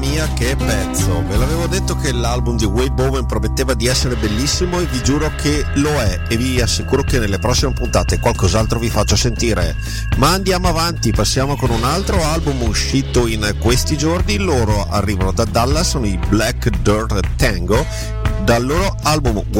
mia, che pezzo! Ve l'avevo detto che l'album di Wade Bowen prometteva di essere bellissimo e vi giuro che lo è, e vi assicuro che nelle prossime puntate qualcos'altro vi faccio sentire. Ma andiamo avanti, passiamo con un altro album uscito in questi giorni. Loro arrivano da Dallas, sono i Black Dirt Tango, dal loro album